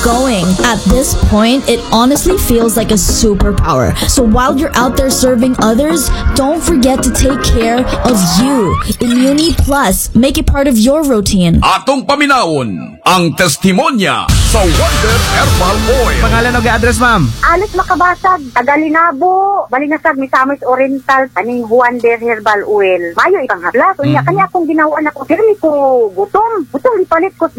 going. At this point, it honestly feels like a superpower. So while you're out there serving others, don't forget to take care of you. Immuni Plus, make it part of your routine. Atong paminawon ang testimonya sa Wonder Herbal Oil. Pangalan o address, ma'am? Alis Makabasag, Tagalinabo, Balinasag, Misamis Oriental, kaning Wonder Herbal Oil. Mayo ipang haplas. Unya, kanya akong ginawa na ko. Pero ko gutom. Gutom, ipalit ko